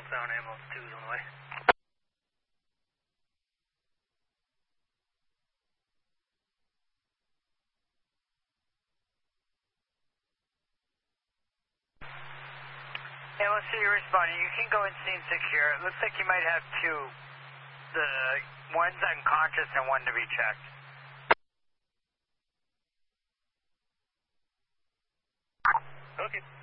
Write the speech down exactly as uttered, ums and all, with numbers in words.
Allen Sound, ambulance two is on the way. Ambulance two, you're responding. You can go and scene secure. It looks like you might have two. The one's unconscious and one to be checked. Okay.